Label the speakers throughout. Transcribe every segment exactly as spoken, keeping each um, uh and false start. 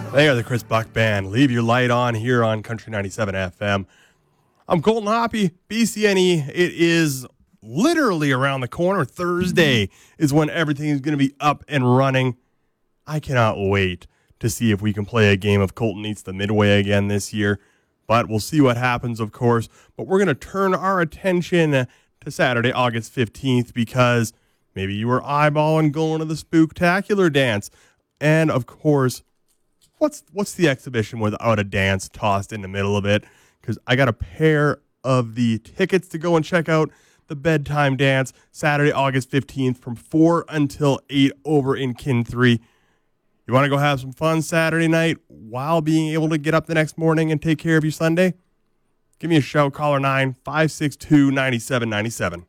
Speaker 1: They are the Chris Buck Band. Leave your light on here on Country ninety-seven F M. I'm Colton Hoppy, B C N E. It is literally around the corner. Thursday is when everything is going to be up and running. I cannot wait to see if we can play a game of Colton Eats the Midway again this year. But we'll see what happens, of course. But we're going to turn our attention to Saturday, August fifteenth, because maybe you were eyeballing going to the Spooktacular dance. And, of course, what's what's the exhibition without a dance tossed in the middle of it? Because I got a pair of the tickets to go and check out the Bedtime Dance Saturday, August fifteenth from four until eight over in Kin three. You want to go have some fun Saturday night while being able to get up the next morning and take care of your Sunday? Give me a shout, caller nine five six two, nine seven nine seven.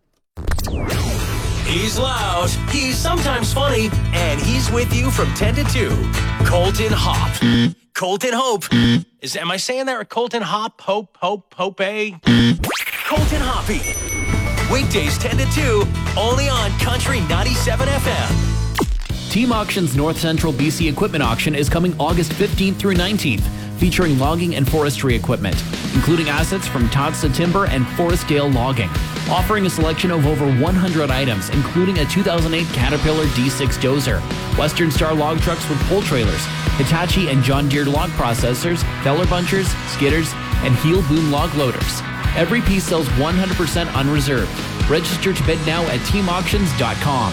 Speaker 2: He's loud, he's sometimes funny, and he's with you from ten to two. Colton Hop. Colton Hope. Is am I saying that right? Colton Hop, Hope, Hope, Hope A? Colton Hoppy. Weekdays ten to two, only on Country ninety-seven F M.
Speaker 3: Team Auction's North Central B C Equipment Auction is coming August fifteenth through nineteenth, featuring logging and forestry equipment, including assets from Totsa Timber and Forestdale Logging, offering a selection of over one hundred items, including a two thousand eight Caterpillar D six dozer, Western Star log trucks with pull trailers, Hitachi and John Deere log processors, feller bunchers, skidders, and heel boom log loaders. Every piece sells one hundred percent unreserved. Register to bid now at team auctions dot com.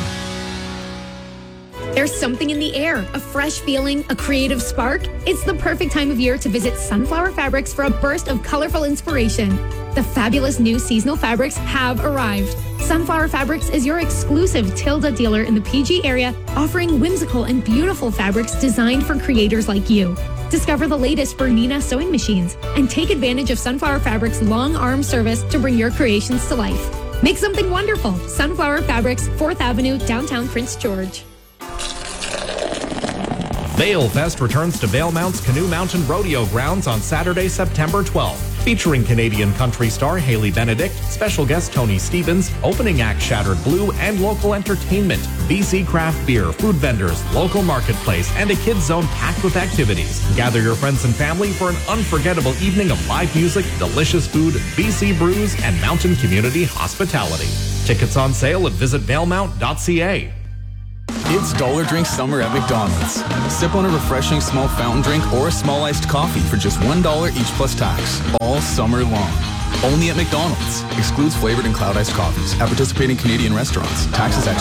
Speaker 4: There's something in the air, a fresh feeling, a creative spark. It's the perfect time of year to visit Sunflower Fabrics for a burst of colorful inspiration. The fabulous new seasonal fabrics have arrived. Sunflower Fabrics is your exclusive Tilda dealer in the P G area, offering whimsical and beautiful fabrics designed for creators like you. Discover the latest Bernina sewing machines and take advantage of Sunflower Fabrics' long arm service to bring your creations to life. Make something wonderful. Sunflower Fabrics, fourth Avenue, downtown Prince George.
Speaker 5: Vail Fest returns to Vail Mount's Canoe Mountain Rodeo Grounds on Saturday, September twelfth. Featuring Canadian country star Haley Benedict, special guest Tony Stevens, opening act Shattered Blue, and local entertainment, B C craft beer, food vendors, local marketplace, and a kids zone packed with activities. Gather your friends and family for an unforgettable evening of live music, delicious food, B C brews, and mountain community hospitality. Tickets on sale at visit vail mount dot c a.
Speaker 6: It's Dollar Drink Summer at McDonald's. Sip on a refreshing small fountain drink or a small iced coffee for just one dollar each plus tax, all summer long. Only at McDonald's. Excludes flavored and cloud iced coffees at participating Canadian restaurants. Taxes extra.